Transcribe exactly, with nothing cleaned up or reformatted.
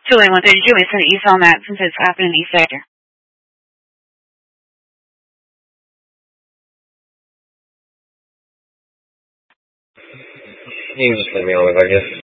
Julian one thirty-two, we send east on that since it's happening in east sector. You can just let me on it, I guess.